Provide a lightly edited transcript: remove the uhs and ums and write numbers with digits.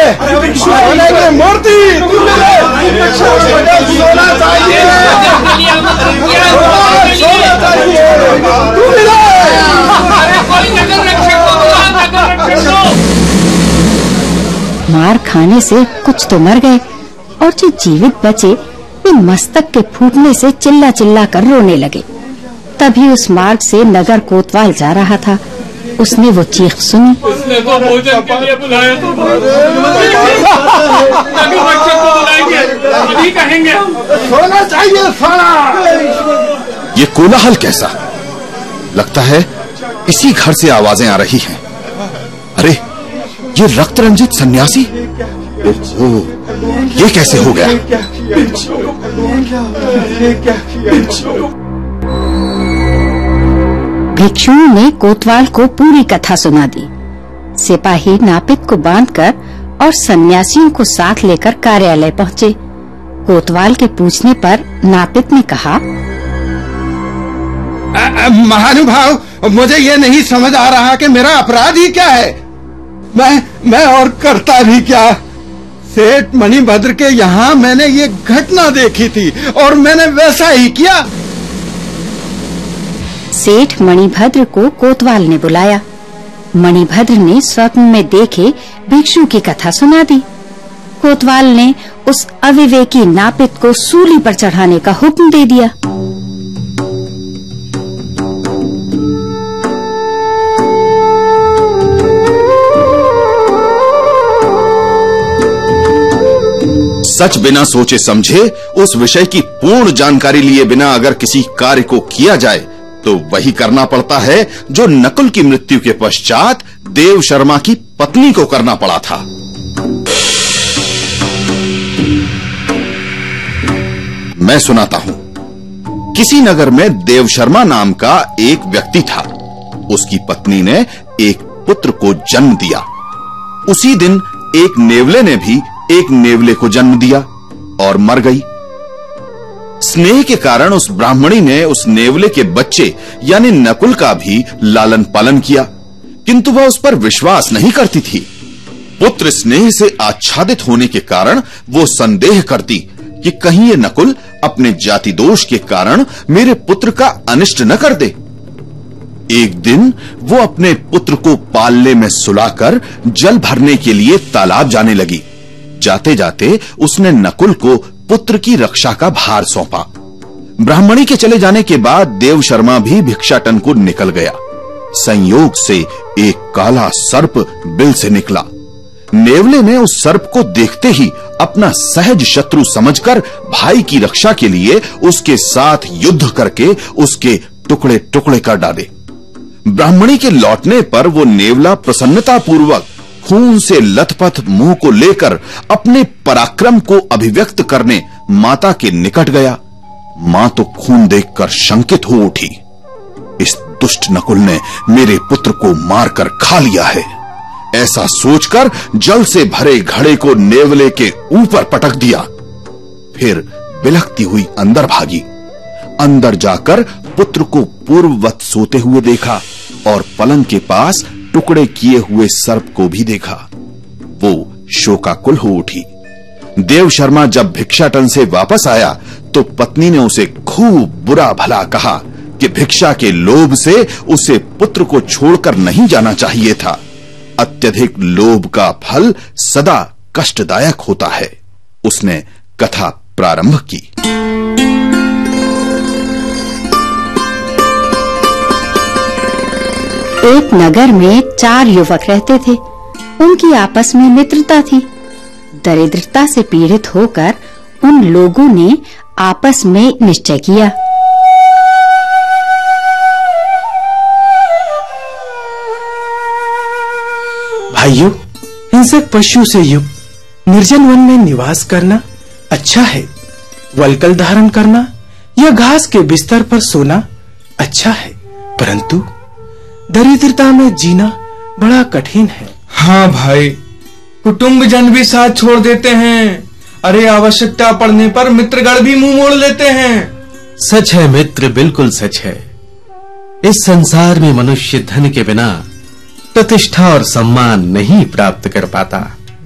सोने की मूर्ति, सोना चाहिए, मार खाने से कुछ तो मर गए और जो जीवित बचे वे मस्तक के फूटने से चिल्ला चिल्ला कर रोने लगे। तभी उस मार्ग से नगर कोतवाल जा रहा था। उसने वो चीख सुनी। उसने तो भोजन के लिए बुलाया था। नगर रक्षक को बुलाएंगे, अभी कहेंगे सोना चाहिए, सोना। ये कोलाहल कैसा? लगता है इसी घर से आवाजें आ रही हैं। अरे ये रक्त रंजित सन्यासी, ओहो, ये कैसे हो गया? भिक्षुओं ने कोतवाल को पूरी कथा सुना दी। सिपाही नापित को बांधकर और सन्यासियों को साथ लेकर कार्यालय पहुँचे। कोतवाल के पूछने पर नापित ने कहा, महानुभाव, मुझे ये नहीं समझ आ रहा कि मेरा अपराध ही क्या है। मैं और करता भी क्या। सेठ मणिभद्र के यहाँ मैंने ये घटना देखी थी और मैंने वैसा ही किया। सेठ मणिभद्र को कोतवाल ने बुलाया। मणिभद्र ने स्वप्न में देखे भिक्षु की कथा सुना दी। कोतवाल ने उस अविवेकी नापित को सूली पर चढ़ाने का हुक्म दे दिया। सच बिना सोचे समझे, उस विषय की पूर्ण जानकारी लिए बिना अगर किसी कार्य को किया जाए तो वही करना पड़ता है जो नकुल की मृत्यु के पश्चात देव शर्मा की पत्नी को करना पड़ा था। मैं सुनाता हूं। किसी नगर में देव शर्मा नाम का एक व्यक्ति था। उसकी पत्नी ने एक पुत्र को जन्म दिया। उसी दिन एक नेवले ने भी एक नेवले को जन्म दिया और मर गई। स्नेह के कारण उस ब्राह्मणी ने उस नेवले के बच्चे यानी नकुल का भी लालन पालन किया, किंतु वह उस पर विश्वास नहीं करती थी। पुत्र स्नेह से आच्छादित होने के कारण वो संदेह करती कि कहीं ये नकुल अपने जाति दोष के कारण मेरे पुत्र का अनिष्ट न कर दे। एक दिन वो अपने पुत्र को पालने में सुलाकर जल भरने के लिए तालाब जाने लगी। जाते जाते उसने नकुल को पुत्र की रक्षा का भार सौंपा। ब्राह्मणी के चले जाने के बाद देव शर्मा भी भिक्षाटन को निकल गया। संयोग से एक काला सर्प बिल से निकला। नेवले ने उस सर्प को देखते ही अपना सहज शत्रु समझकर भाई की रक्षा के लिए उसके साथ युद्ध करके उसके टुकड़े टुकड़े कर डाले। ब्राह्मणी के लौटने पर वो नेवला प्रसन्नता पूर्वक खून से लथपथ मुंह को लेकर अपने पराक्रम को अभिव्यक्त करने माता के निकट गया। मां तो खून देखकर शंकित हो उठी। इस दुष्ट नकुल ने मेरे पुत्र को मारकर खा लिया है, ऐसा सोचकर जल से भरे घड़े को नेवले के ऊपर पटक दिया। फिर बिलखती हुई अंदर भागी। अंदर जाकर पुत्र को पूर्ववत सोते हुए देखा और पलंग के पास टुकड़े किए हुए सर्प को भी देखा। वो शोकाकुल हो उठी। देव शर्मा जब भिक्षाटन से वापस आया तो पत्नी ने उसे खूब बुरा भला कहा कि भिक्षा के लोभ से उसे पुत्र को छोड़कर नहीं जाना चाहिए था। अत्यधिक लोभ का फल सदा कष्टदायक होता है। उसने कथा प्रारंभ की। एक नगर में 4 युवक रहते थे। उनकी आपस में मित्रता थी। दरिद्रता से पीड़ित होकर उन लोगों ने आपस में निश्चय किया, भाइयों, हिंसक पशु से युक्त निर्जन वन में निवास करना अच्छा है। वल्कल धारण करना या घास के बिस्तर पर सोना अच्छा है, परंतु दरिद्रता में जीना बड़ा कठिन है। हाँ भाई, कुटुंबजन भी साथ छोड़ देते हैं। अरे आवश्यकता पड़ने पर मित्रगण भी मुंह मोड़ लेते हैं। सच है मित्र, बिल्कुल सच है। इस संसार में मनुष्य धन के बिना प्रतिष्ठा और सम्मान नहीं प्राप्त कर पाता।